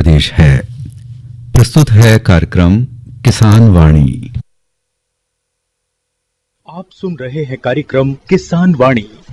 प्रदेश है। प्रस्तुत है कार्यक्रम किसान वाणी। आप सुन रहे हैं कार्यक्रम किसान वाणी।